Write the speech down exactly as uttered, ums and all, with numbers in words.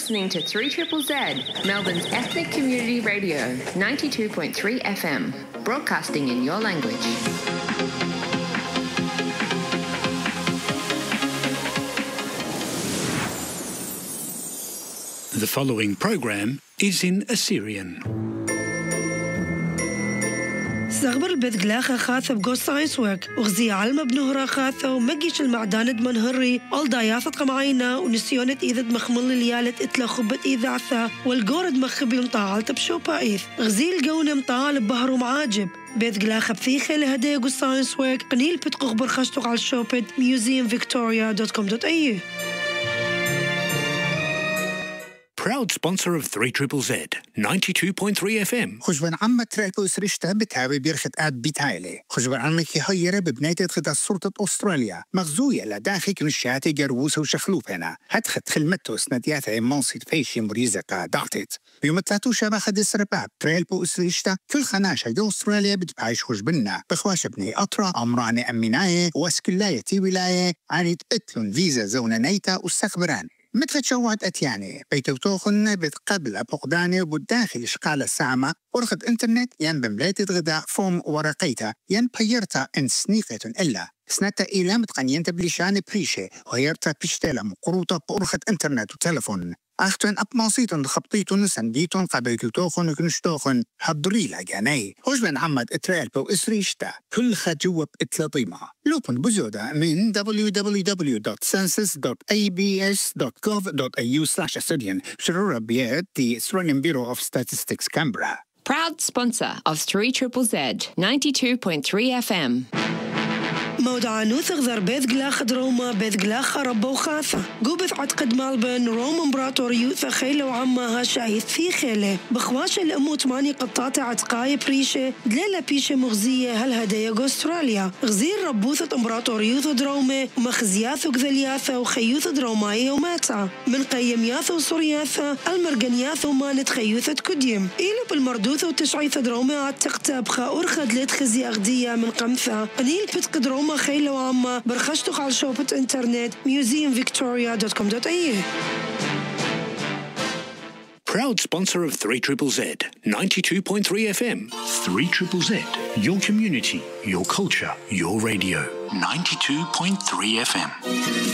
listening to three Z Z, Melbourne's ethnic community radio, ninety-two point three F M, broadcasting in your language. The following program is in Assyrian. زغبر البدقلاخة خاثة بقوصة عيسوك وغزي علمة بنهرة خاثة ومجيش المعدانة منهري الضايافة قمعينا ونسيونة إذا مخمل ليالة إتلا خبت إذا عثا والجورد مخبي مطاعلة بشوبا إيث غزي الجونة مطاعل ببهر ومعاجب بدقلاخة بثيخة لهدايا قوصة عيسوك قنيل بتقغ برخشتق على الشوبت museum victoria dot com dot a u. Proud sponsor of three Z Z Z, ninety-two point three F M. خجبان عمة ترالبو سرشتا بتهاوي بيرخت آد بيتايلي خجبان عمكي هيرة ببناية خدا سلطة أستراليا مغزوية لداخل كنشاتي جروسة وشخلوب هنا هدخت خلمتو سندياتها مانسيت فيشي مريزقة دعتت بيوم التلاتو شابا خد السرباب ترالبو سرشتا كل خناشة دو أستراليا بتبعيش خجبنا بخواش بني أطرا أمراني أميناية واسكلاية تي ولاية عنيت اتلون فيزا زونة نيتا واستخبران متى تشوعت أتياني بيتوتوخن بتقبل بقداني وبالداخل شقالة السامة ورخد إنترنت ين بملاية غذاء فوم ورقيتا ين بيرتا إن سنيقة إلا سنتا إيلا متقنين تبليشان بريشة ويرتا بيشتالا مقروطة بأرخد إنترنت وتلفون أختن أبماصيتن خبطيتن سنديتن قبيتوتوخن وكنشتوخن حضريلا جاني هجبن عمد إترال بو إسريشتا كل خجوب إتلاطيمة لوبن بزودة من w w w dot census dot a b s dot gov dot a u slash Assyrian شرورة بيات the Australian Bureau of Statistics Canberra. Proud sponsor of three Z Z Z, ninety-two point three F M. موضع نوثغ ذر بيت قلاخ دروما بيت قلاخ ربو خاثة قوبث عتقد مالبن روم امبراطوريوث خيلة وعمها شايث في خيلة بخواش الأمو تماني قطاتة عتقاية بريشة دليلة بيشة مغزية هالهدايا أستراليا غزير ربوثة امبراطوريوث درومة ومخزياث وكذلياثة وخيوث دروماية وماتا من قيمياث وصرياثة المرقنياث ومانت خيوثة كديم إيلو بالمردوث وتشعيث درومة عتقتا بخا أرخد لتخزي أغدية من قمثة قنيل بتق درومة خيلة وعامة برخشتق على شوبة انترنت museum victoria dot com dot a u. Proud sponsor of three Z Z Z, ninety-two point three F M. three Z Z Z, your community, your culture, your radio, ninety-two point three F M.